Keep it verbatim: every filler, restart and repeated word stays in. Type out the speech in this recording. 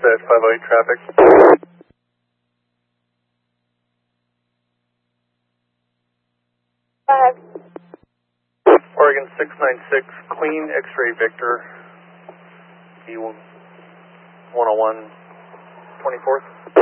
That five oh eight traffic. Five. Oregon six nine six, clean X-ray Victor, E one oh one, twenty-fourth.